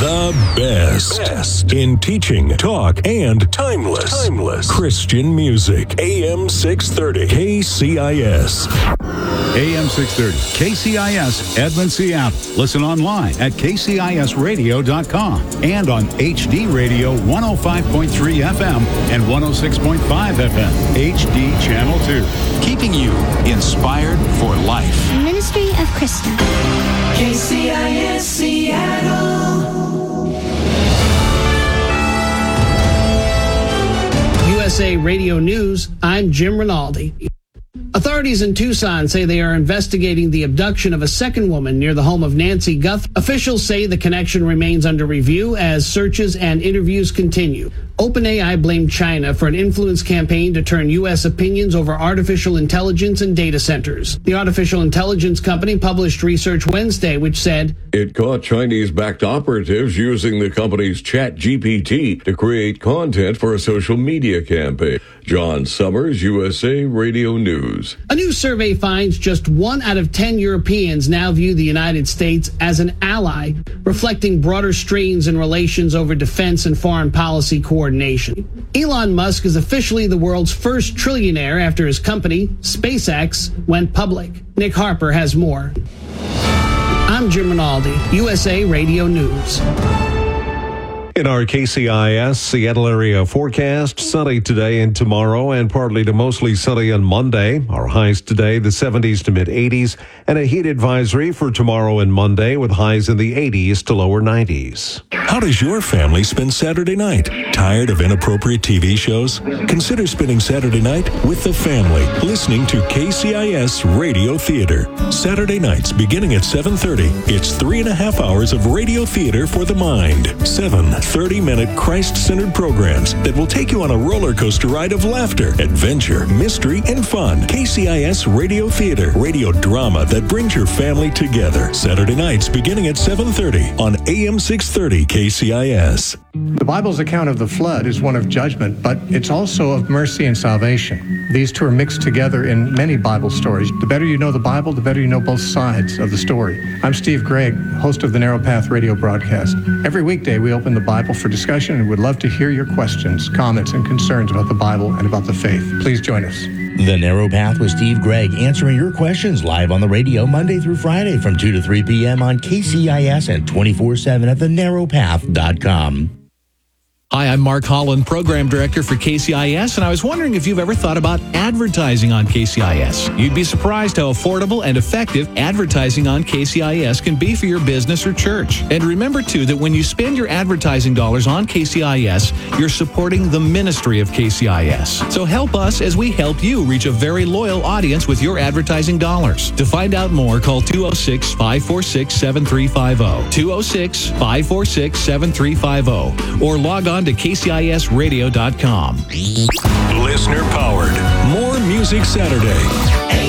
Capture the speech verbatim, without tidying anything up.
The best, best in teaching, talk, and timeless, timeless Christian music. A M six thirty K C I S. A M six thirty K C I S, Edmond, Seattle. Listen online at k c i s radio dot com and on H D Radio one oh five point three F M and one oh six point five F M, H D Channel two. Keeping you inspired for life. Ministry of Krista. K C I S Seattle. U S A Radio News, I'm Jim Rinaldi. Authorities in Tucson say they are investigating the abduction of a second woman near the home of Nancy Guth. Officials say the connection remains under review as searches and interviews continue. OpenAI blamed China for an influence campaign to turn U S opinions over artificial intelligence and data centers. The artificial intelligence company published research Wednesday which said it caught Chinese-backed operatives using the company's ChatGPT to create content for a social media campaign. John Summers, U S A Radio News. A new survey finds just one out of ten Europeans now view the United States as an ally, reflecting broader strains in relations over defense and foreign policy coordination. Elon Musk is officially the world's first trillionaire after his company, SpaceX, went public. Nick Harper has more. I'm Jim Rinaldi, U S A Radio News. In our K C I S Seattle area forecast, sunny today and tomorrow and partly to mostly sunny on Monday. Our highs today, the seventies to mid eighties, and a heat advisory for tomorrow and Monday with highs in the eighties to lower nineties. How does your family spend Saturday night? Tired of inappropriate T V shows? Consider spending Saturday night with the family, listening to K C I S Radio Theater. Saturday nights beginning at seven thirty. It's three and a half hours of radio theater for the mind. Seven thirty-minute Christ-centered programs that will take you on a roller coaster ride of laughter, adventure, mystery, and fun. K C I S Radio Theater, radio drama that brings your family together. Saturday nights beginning at seven thirty on A M six thirty K C I S. The Bible's account of the flood is one of judgment, but it's also of mercy and salvation. These two are mixed together in many Bible stories. The better you know the Bible, the better you know both sides of the story. I'm Steve Gregg, host of the Narrow Path radio broadcast. Every weekday we open the Bible for discussion and would love to hear your questions, comments, and concerns about the Bible and about the faith. Please join us. The Narrow Path with Steve Gregg, answering your questions live on the radio Monday through Friday from two to three p.m. on K C I S and twenty-four seven at the narrow path dot com. Hi, I'm Mark Holland, Program Director for K C I S, and I was wondering if you've ever thought about advertising on K C I S. You'd be surprised how affordable and effective advertising on K C I S can be for your business or church. And remember, too, that when you spend your advertising dollars on K C I S, you're supporting the ministry of K C I S. So help us as we help you reach a very loyal audience with your advertising dollars. To find out more, call two oh six, five four six, seven three five oh, two oh six, five four six, seven three five oh, or log on to k c i s radio dot com. Listener powered. More Music Saturday.